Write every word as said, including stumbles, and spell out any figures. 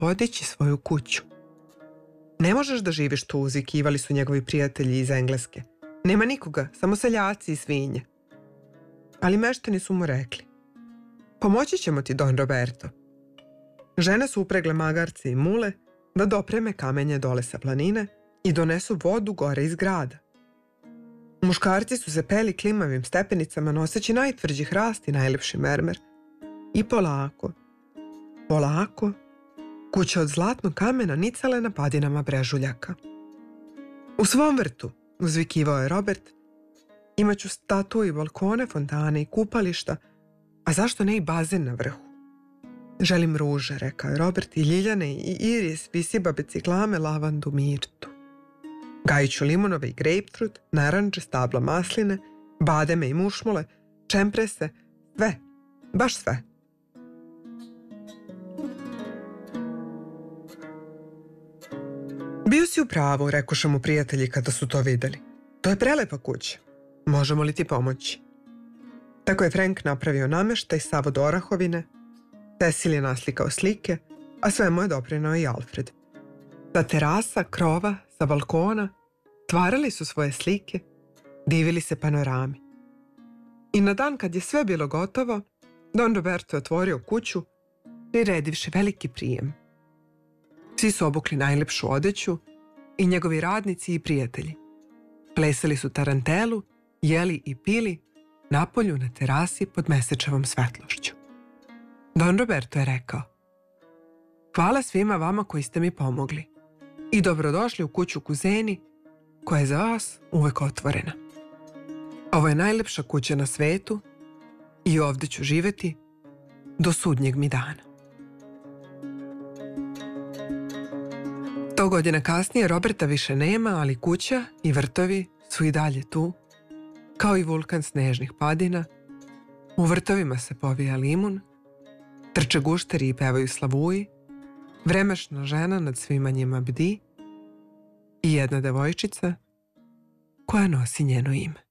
podići svoju kuću. Ne možeš da živiš tu, uzvikivali su njegovi prijatelji iz Engleske. Nema nikoga, samo seljaci i svinje. Ali meštani su mu rekli: pomoći ćemo ti, Don Roberto. Žene su upregle magarce i mule da dopreme kamenje dole sa planine i donesu vodu gore iz grada. Muškarci su se peli klimavim stepenicama noseći najtvrđi hrast i najlepši mermer. I polako, polako, kuća od zlatnog kamena nicale na padinama brežuljaka. U svom vrtu, uzvikivao je Robert, imaću statu i balkone, fontane i kupališta, a zašto ne i bazen na vrhu? Želim ruže, rekao je Robert, i ljiljane i iris, visibabe, ciklame, lavandu, mirtu. Gajiću limonove i grapefruit, naranče, stabla masline, bademe i mušmule, čemprese, sve, baš sve. Bio si u pravu, rekoše mu prijatelji kada su to videli. To je prelepa kuća. Možemo li ti pomoći? Tako je Frank napravio nameštaj sav od orahovine, Cecil je naslikao slike, a sve mu je doprinao i Alfred. Sa terasa, krova, sa balkona, stvarali su svoje slike, divili se panorami. I na dan kad je sve bilo gotovo, Don Roberto je otvorio kuću, priredivši veliki prijem. Svi su obukli najlepšu odeću, i njegovi radnici i prijatelji. Plesali su tarantelu, jeli i pili napolju na terasi pod mesečevom svetlošću. Don Roberto je rekao: hvala svima vama koji ste mi pomogli i dobrodošli u kuću kuzeni koja je za vas uvek otvorena. Ovo je najlepša kuća na svetu i ovdje ću živjeti do sudnjeg mi dana. Sto godina kasnije Roberta više nema, ali kuća i vrtovi su i dalje tu, kao i vulkan snežnih padina. U vrtovima se povija limun, trče gušteri i pevaju slavuji, vremešna žena nad svima njima bdi i jedna devojčica koja nosi njeno ime.